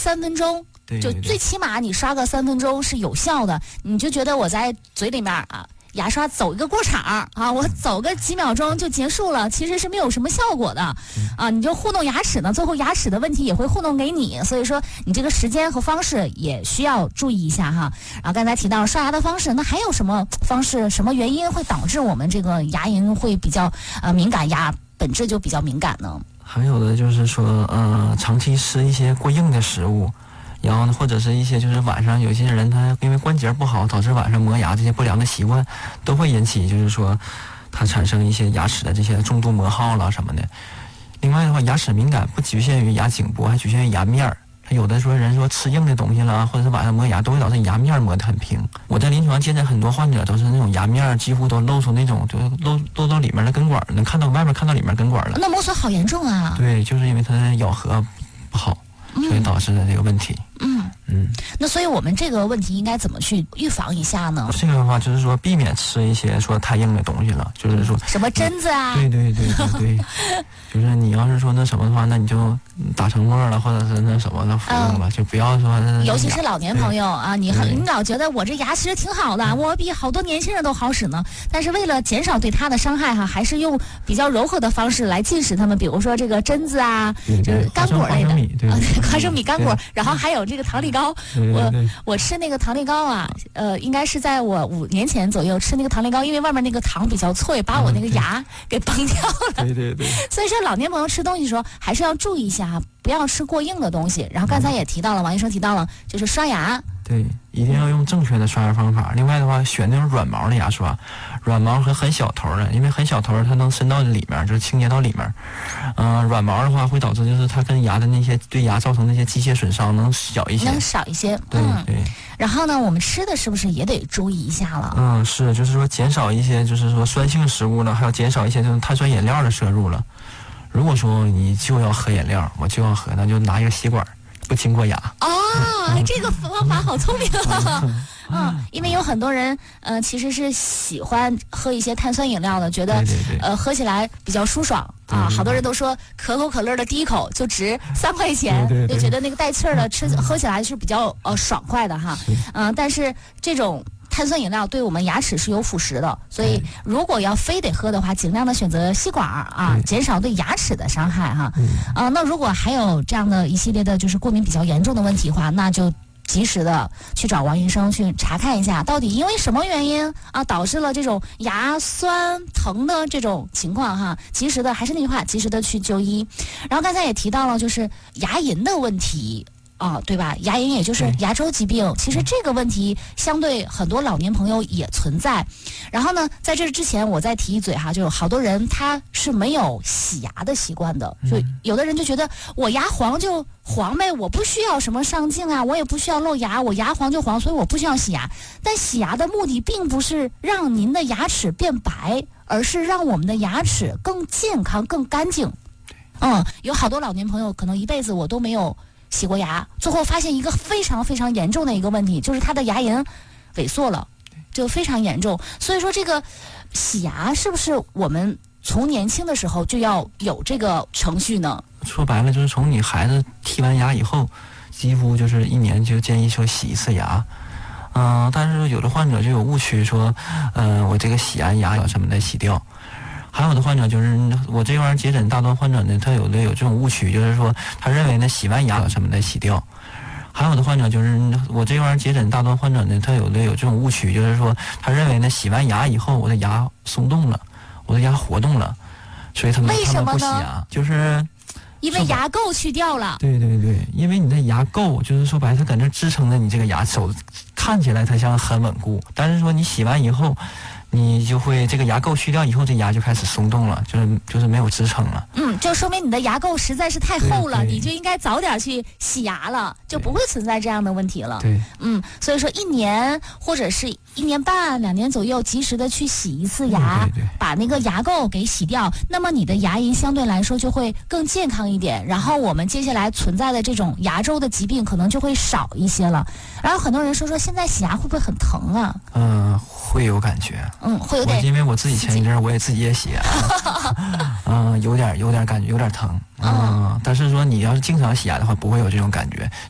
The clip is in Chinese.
3分钟。就最起码你刷个3分钟是有效的，你就觉得我在嘴里面啊，牙刷走一个过场啊，我走个几秒钟就结束了，其实是没有什么效果的啊。你就糊弄牙齿呢，最后牙齿的问题也会糊弄给你，所以说你这个时间和方式也需要注意一下哈。然后刚才提到刷牙的方式，那还有什么方式、什么原因会导致我们这个牙龈会比较敏感，牙本质就比较敏感呢？ 还有的就是说长期吃一些过硬的食物。然后呢，或者是一些就是晚上有些人他因为关节不好，导致晚上磨牙这些不良的习惯，都会引起就是说它产生一些牙齿的这些重度磨耗了什么的。另外的话，牙齿敏感不局限于牙颈部，还局限于牙面儿。他有的说人说吃硬的东西了，或者是晚上磨牙，都会导致牙面磨得很平。我在临床见着很多患者都是那种牙面几乎都露出那种，就露到里面的根管，能看到外面看到里面根管了。 那磨损好严重啊！ 对，就是因为它的咬合不好，所以导致的这个问题。 那所以我们这个问题应该怎么去预防一下呢？ 这个的话就是说避免吃一些说太硬的东西了，就是说什么针子啊？ 对，就是你要是说那什么的话，那你就打成沫了，或者是那什么的服用吧，就不要说。 尤其是老年朋友啊，你老觉得我这牙其实挺好的，我比好多年轻人都好使呢。但是为了减少对他的伤害哈，还是用比较柔和的方式来禁止他们，比如说这个针子啊，就是干果类的花生米干果，然后还有这个糖粒糕。我吃那个糖粒糕啊，应该是在我5年前左右吃那个糖粒糕，因为外面那个糖比较脆，把我那个牙给崩掉了。对。所以说老年朋友吃东西的时候还是要注意一下，不要吃过硬的东西。然后刚才也提到了，王医生提到了，就是刷牙。 对，一定要用正确的刷牙方法。另外的话，选那种软毛的牙刷，软毛和很小头的，因为很小头它能伸到里面，就是清洁到里面。软毛的话会导致就是它跟牙的那些对牙造成那些机械损伤能少一些。对。 然后呢，我们吃的是不是也得注意一下了？ 是，就是说减少一些就是说酸性食物了，还要减少一些这种碳酸饮料的摄入了。如果说你就要喝饮料，我就要喝，那就拿一个吸管。不经过牙这个方法好聪明因为有很多人其实是喜欢喝一些碳酸饮料的，觉得喝起来比较舒爽啊。好多人都说可口可乐的第一口就值3块钱，就觉得那个带气儿的喝起来是比较爽快的哈。但是这种碳酸饮料对我们牙齿是有腐蚀的，所以如果要非得喝的话，尽量的选择吸管啊，减少对牙齿的伤害哈。那如果还有这样的一系列的就是过敏比较严重的问题的话，那就及时的去找王医生去查看一下，到底因为什么原因啊导致了这种牙酸疼的这种情况哈。及时的，还是那句话，及时的去就医。然后刚才也提到了就是牙龈的问题。对吧？牙龈也就是牙周疾病，其实这个问题相对很多老年朋友也存在。然后呢，在这之前我再提一嘴哈，就有好多人他是没有洗牙的习惯的，就有的人就觉得我牙黄就黄呗，我不需要什么上镜啊，我也不需要露牙，我牙黄就黄，所以我不需要洗牙。但洗牙的目的并不是让您的牙齿变白，而是让我们的牙齿更健康、更干净。有好多老年朋友可能一辈子我都没有洗过牙，最后发现一个非常非常严重的一个问题，就是他的牙龈萎缩了，就非常严重。所以说这个洗牙是不是我们从年轻的时候就要有这个程序呢？ 说白了就是从你孩子剔完牙以后，几乎就是1年就建议说洗一次牙。但是有的患者就有误区说，我这个洗完牙什么的洗掉。还有的患者就是我这玩意儿接诊大多患者呢，他有这种误区，就是说他认为呢洗完牙什么的洗掉。还有的患者就是我这玩意儿接诊大多患者呢，他有这种误区，就是说他认为呢洗完牙以后我的牙松动了，我的牙活动了，所以他们不洗牙，就是因为牙垢去掉了。 对，因为你的牙垢就是说白，它搁那支撑着你这个牙，手看起来它像很稳固，但是说你洗完以后。你就会这个牙垢去掉以后，这牙就开始松动了，就是没有支撑了。 就说明你的牙垢实在是太厚了，你就应该早点去洗牙了，就不会存在这样的问题了。 对， 所以说1年或者是1年半、2年左右，及时的去洗一次牙，把那个牙垢给洗掉，那么你的牙龈相对来说就会更健康一点，然后我们接下来存在的这种牙周的疾病可能就会少一些了。然后很多人说现在洗牙会不会很疼啊？ 会有感觉。 会有点， 因为我自己前一阵我也自己也洗牙，有点感觉，有点疼。但是说你要是经常洗牙的话，不会有这种感觉。